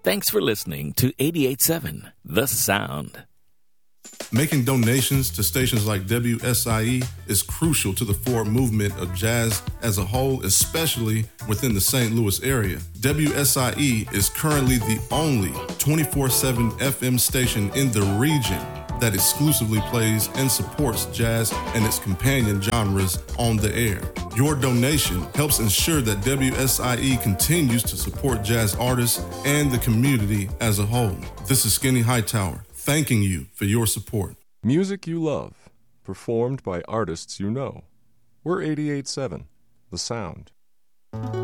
Thanks for listening to 88.7 The Sound. Making donations to stations like WSIE is crucial to the forward movement of jazz as a whole, especially within the St. Louis area. WSIE is currently the only 24/7 FM station in the region that exclusively plays and supports jazz and its companion genres on the air. Your donation helps ensure that WSIE continues to support jazz artists and the community as a whole. This is Skinny Hightower, thanking you for your support. Music you love, performed by artists you know. We're 88.7, The Sound.